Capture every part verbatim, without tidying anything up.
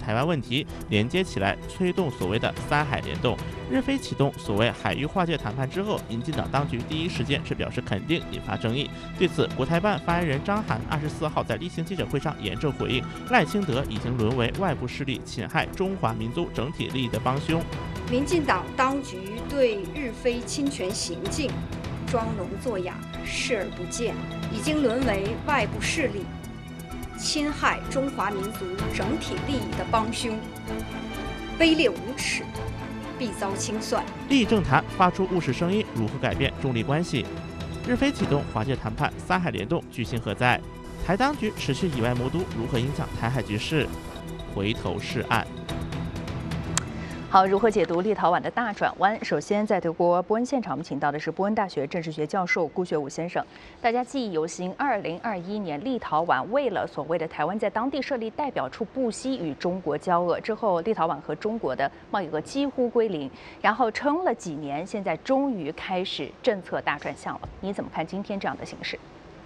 台湾问题连接起来，推动所谓的三海联动。日菲启动所谓海域划界谈判之后，民进党当局第一时间是表示肯定，引发争议。对此，国台办发言人张涵二十四号在例行记者会上严正回应，赖清德已经沦为外部势力侵害中华民族整体利益的帮凶。 民进党当局对日菲侵权行径装聋作哑、视而不见，已经沦为外部势力侵害中华民族整体利益的帮凶，卑劣无耻，必遭清算。 利益政坛发出务实声音，如何改变中立关系？日菲启动划界谈判，三海联动，居心何在？台当局持续以外谋独，如何影响台海局势？回头是岸。 好，如何解读立陶宛的大转弯？首先，在德国波恩现场，我们请到的是波恩大学政治学教授顾学武先生。大家记忆犹新，二零二一年立陶宛为了所谓的台湾在当地设立代表处，不惜与中国交恶，之后立陶宛和中国的贸易额几乎归零，然后撑了几年，现在终于开始政策大转向了。你怎么看今天这样的形势？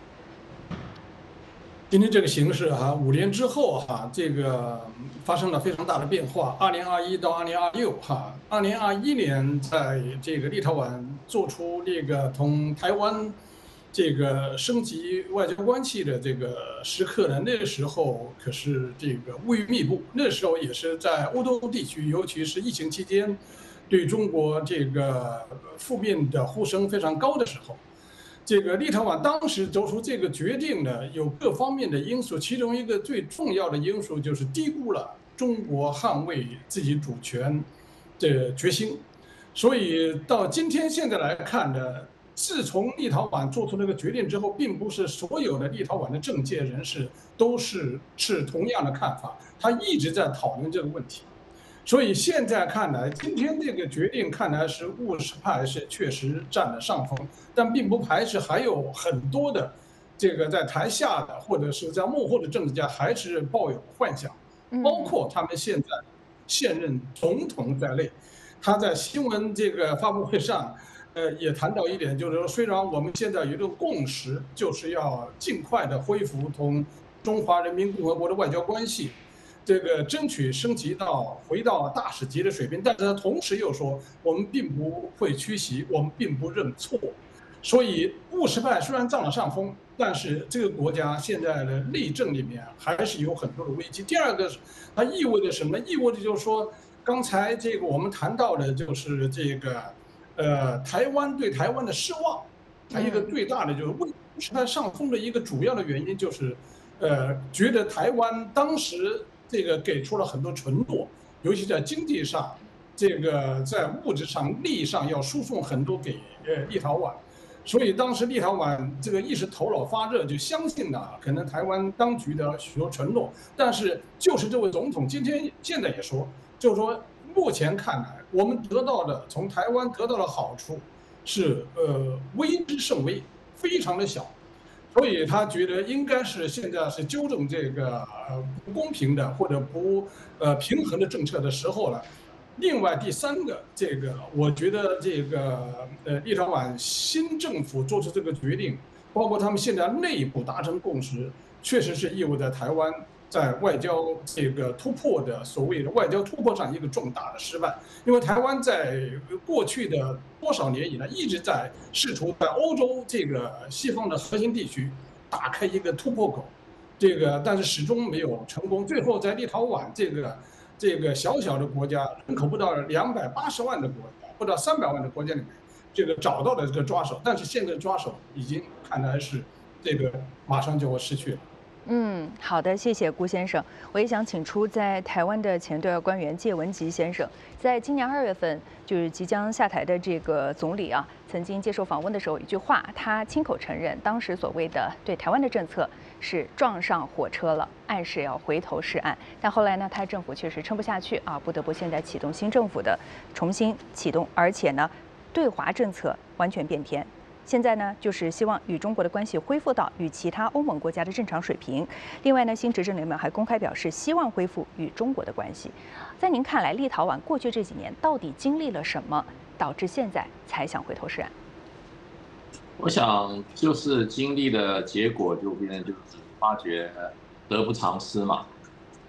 今天这个形势哈、啊，五年之后哈、啊，这个发生了非常大的变化。二零二一到二零二六哈，二零二一年在这个立陶宛做出这个同台湾这个升级外交关系的这个时刻呢，那时候可是这个乌云密布，那时候也是在欧洲地区，尤其是疫情期间，对中国这个负面的呼声非常高的时候。这个立陶宛当时做出这个决定呢，有各方面的因素，其中一个最重要的因素就是低估了中国捍卫自己主权的决心。所以到今天现在来看呢，自从立陶宛做出这个决定之后，并不是所有的立陶宛的政界人士都是持同样的看法，他一直在讨论这个问题。所以现在看来，今天这个决定看来是务实派是确实占了上风，但并不排斥还有很多的这个在台下的或者是在幕后的政治家还是抱有幻想，包括他们现在现任总统在内。他在新闻这个发布会上，呃，也谈到一点，就是说，虽然我们现在有一个共识，就是要尽快的恢复同中华人民共和国的外交关系。这个争取升级到回到大使级的水平，但是他同时又说，我们并不会屈膝，我们并不认错。所以务实派虽然占了上风，但是这个国家现在的内政里面还是有很多的危机。第二个，它意味着什么？意味着就是说，刚才这个我们谈到的就是这个，呃，台湾对台湾的失望，还有一个最大的就是务实派上风的一个主要的原因就是，呃，觉得台湾当时。这个给出了很多承诺，尤其在经济上，这个在物质上、利益上要输送很多给呃立陶宛，所以当时立陶宛这个一时头脑发热，就相信了可能台湾当局的许多承诺。但是就是这位总统今天现在也说，就是说目前看来，我们得到的从台湾得到的好处是呃微之甚微，非常的小。所以他觉得应该是现在是纠正这个呃不公平的或者不呃平衡的政策的时候了。另外第三个，这个我觉得这个呃立陶宛新政府做出这个决定，包括他们现在内部达成共识，确实是意味着台湾在外交这个突破的所谓的外交突破上一个重大的失败。因为台湾在过去的多少年以来一直在试图在欧洲这个西方的核心地区打开一个突破口，这个但是始终没有成功。最后在立陶宛这个这个小小的国家，人口不到两百八十万的国家，不到三百万的国家里面，这个找到了这个抓手，但是现在抓手已经看来是这个马上就会失去了。 嗯，好的，谢谢顾先生。我也想请出在台湾的前对外官员介文吉先生，在今年二月份，就是即将下台的这个总理啊，曾经接受访问的时候，有一句话，他亲口承认，当时所谓的对台湾的政策是撞上火车了，暗示要回头是岸。但后来呢，他政府确实撑不下去啊，不得不现在启动新政府的重新启动，而且呢，对华政策完全变天。现在呢，就是希望与中国的关系恢复到与其他欧盟国家的正常水平。另外呢，新执政联盟还公开表示，希望恢复与中国的关系。在您看来，立陶宛过去这几年到底经历了什么，导致现在才想回头是岸？ 我想，就是经历的结果，就变成就是发觉得不偿失嘛。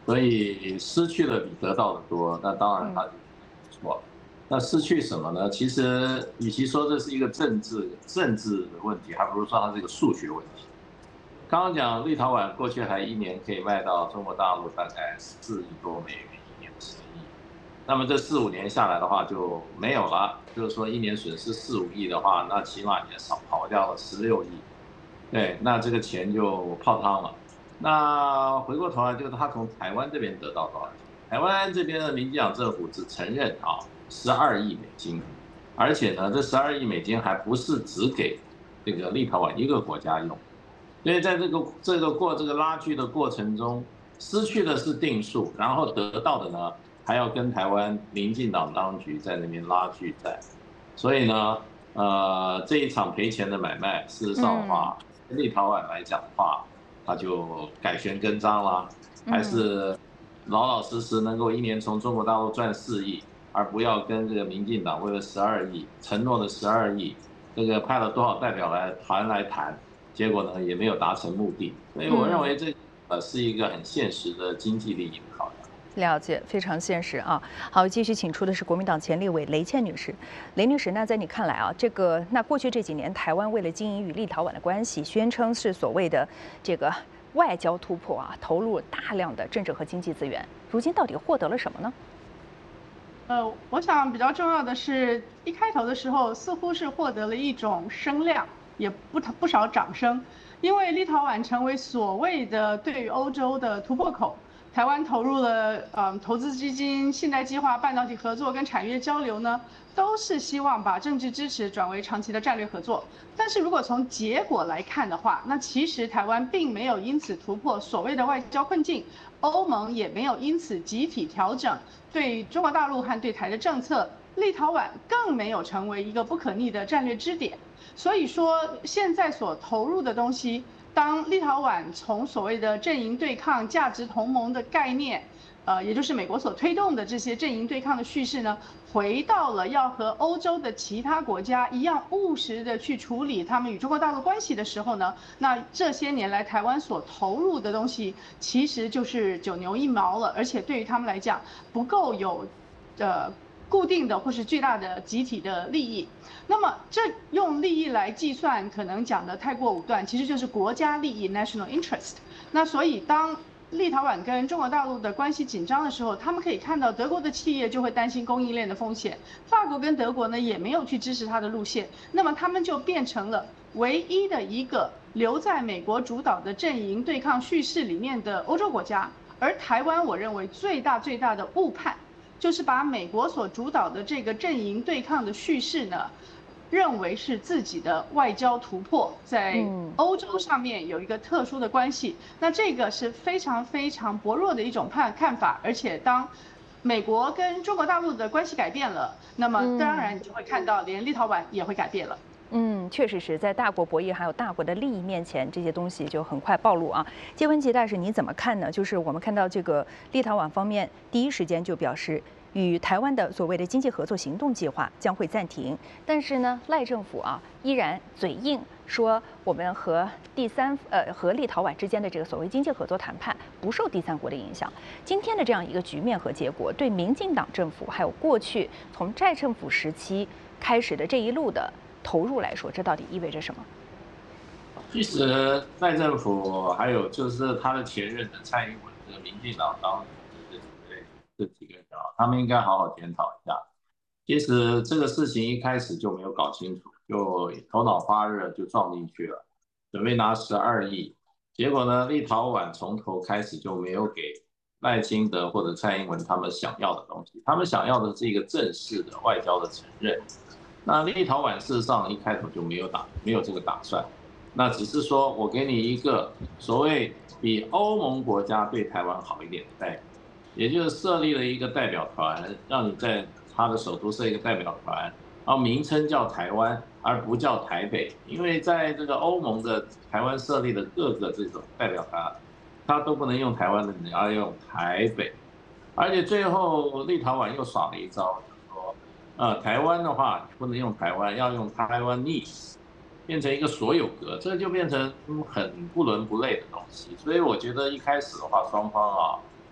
所以失去了比得到的多，那当然他就不错。那失去什么呢？其实与其说这是一个政治政治的问题，还不如说它是一个数学问题。刚刚讲立陶宛过去还一年可以卖到中国大陆大概四亿多美元，一年十亿。那么这四五年下来的话就没有了，就是说一年损失四五亿的话，那起码也少跑掉了十六亿。对，那这个钱就泡汤了。那回过头来，就是他从台湾这边得到多少钱？台湾这边的民进党政府只承认啊十二亿美金，而且呢，这十二亿美金还不是只给这个立陶宛一个国家用。所以在这个这个过这个拉锯的过程中，失去的是定数，然后得到的呢，还要跟台湾民进党当局在那边拉锯战。所以呢，呃，这一场赔钱的买卖，事实上的话，嗯、立陶宛来讲的话，他就改弦更张啦，还是老老实实能够一年从中国大陆赚四亿，而不要跟这个民进党为了十二亿承诺的十二亿，这个派了多少代表来团来谈。结果呢，也没有达成目的，所以我认为这呃是一个很现实的经济利益的考量。 了解，非常现实啊。好，继续请出的是国民党前立委雷倩女士。雷女士，那在你看来啊，这个那过去这几年，台湾为了经营与立陶宛的关系，宣称是所谓的这个外交突破啊，投入大量的政治和经济资源，如今到底获得了什么呢？ 呃，我想比较重要的是，一开头的时候似乎是获得了一种声量。也不不少掌声，因为立陶宛成为所谓的对于欧洲的突破口，台湾投入了嗯投资基金、信贷计划、半导体合作跟产业交流呢，都是希望把政治支持转为长期的战略合作。但是如果从结果来看的话，那其实台湾并没有因此突破所谓的外交困境，欧盟也没有因此集体调整对中国大陆和对台的政策，立陶宛更没有成为一个不可逆的战略支点。所以说，现在所投入的东西，当立陶宛从所谓的阵营对抗、价值同盟的概念，呃，也就是美国所推动的这些阵营对抗的叙事呢，回到了要和欧洲的其他国家一样务实的去处理他们与中国大陆关系的时候呢，那这些年来台湾所投入的东西，其实就是九牛一毛了，而且对于他们来讲，不够有，呃。固定的或是巨大的集体的利益，那么这用利益来计算，可能讲得太过武断，其实就是国家利益 （national interest）。那所以当立陶宛跟中国大陆的关系紧张的时候，他们可以看到德国的企业就会担心供应链的风险，法国跟德国呢也没有去支持它的路线，那么他们就变成了唯一的一个留在美国主导的阵营对抗叙事里面的欧洲国家。而台湾，我认为最大最大的误判，就是把美国所主导的这个阵营对抗的叙事呢，认为是自己的外交突破，在欧洲上面有一个特殊的关系。那这个是非常非常薄弱的一种判看法，而且当美国跟中国大陆的关系改变了，那么当然你就会看到连立陶宛也会改变了。 嗯，确实是在大国博弈还有大国的利益面前，这些东西就很快暴露啊。谢文吉大使，你怎么看呢？就是我们看到这个立陶宛方面第一时间就表示，与台湾的所谓的经济合作行动计划将会暂停，但是呢，赖政府啊依然嘴硬说我们和第三呃和立陶宛之间的这个所谓经济合作谈判不受第三国的影响。今天的这样一个局面和结果，对民进党政府还有过去从蔡政府时期开始的这一路的投入来说，这到底意味着什么？ 其实赖政府还有就是他的前任的蔡英文这个民进党当时这几个人啊，他们应该好好检讨一下。其实这个事情一开始就没有搞清楚，就头脑发热就撞进去了，准备拿十二亿，结果呢，立陶宛从头开始就没有给赖清德或者蔡英文他们想要的东西，他们想要的是一个正式的外交的承认。那立陶宛事实上一开头就没有打没有这个打算，那只是说我给你一个所谓比欧盟国家对台湾好一点的待遇，也就是设立了一个代表团，让你在他的首都设一个代表团，然后名称叫台湾，而不叫台北，因为在这个欧盟的台湾设立的各个这种代表团，他都不能用台湾的名，而要用台北，而且最后立陶宛又耍了一招。呃，台湾的话不能用台湾，要用台湾 Nice， 变成一个所有格，这就变成很不伦不类的东西。所以我觉得一开始的话，双方啊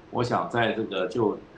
我想在这个就